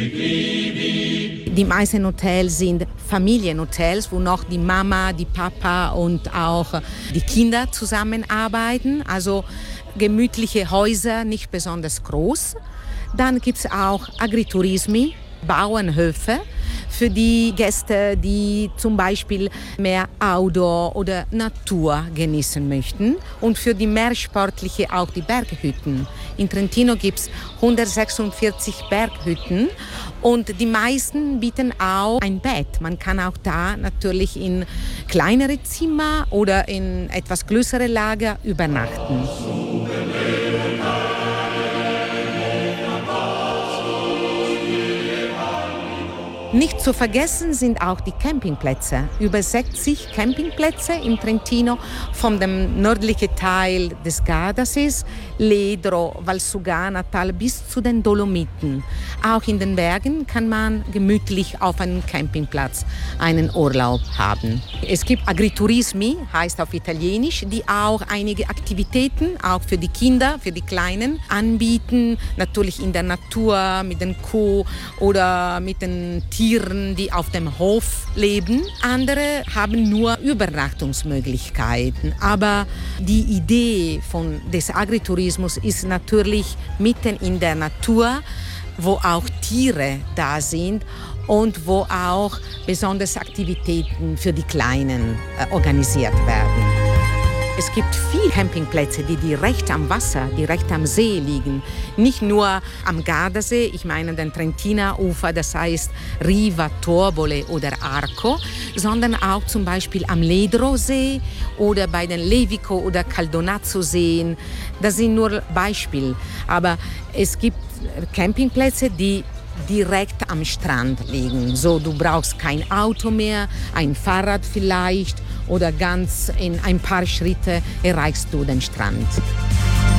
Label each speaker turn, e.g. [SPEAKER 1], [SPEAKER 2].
[SPEAKER 1] Die meisten Hotels sind Familienhotels, wo noch die Mama, die Papa und auch die Kinder zusammenarbeiten. Also gemütliche Häuser, nicht besonders groß. Dann gibt es auch Agriturismi, Bauernhöfe für die Gäste, die zum Beispiel mehr Outdoor oder Natur genießen möchten. Und für die Meersportliche auch die Berghütten. In Trentino gibt es 146 Berghütten und die meisten bieten auch ein Bett. Man kann auch da natürlich in kleinere Zimmer oder in etwas größere Lager übernachten. Nicht zu vergessen sind auch die Campingplätze. Über 60 Campingplätze in Trentino, von dem nördlichen Teil des Gardasees, Ledro, Valsugana-Tal bis zu den Dolomiten. Auch in den Bergen kann man gemütlich auf einem Campingplatz einen Urlaub haben. Es gibt Agriturismi, heißt auf Italienisch, die auch einige Aktivitäten, auch für die Kinder, für die Kleinen, anbieten. Natürlich in der Natur, mit den Kuh oder mit den Tieren, die auf dem Hof leben. Andere haben nur Übernachtungsmöglichkeiten. Aber die Idee des Agritourismus ist natürlich mitten in der Natur, wo auch Tiere da sind und wo auch besondere Aktivitäten für die Kleinen organisiert werden. Es gibt viele Campingplätze, die direkt am Wasser, direkt am See liegen. Nicht nur am Gardasee, ich meine den Trentiner Ufer, das heißt Riva, Torbole oder Arco, sondern auch zum Beispiel am Ledro-See oder bei den Levico- oder Caldonazzo-Seen. Das sind nur Beispiele. Aber es gibt Campingplätze, die direkt am Strand liegen. So, du brauchst kein Auto mehr, ein Fahrrad vielleicht oder ganz in ein paar Schritte erreichst du den Strand.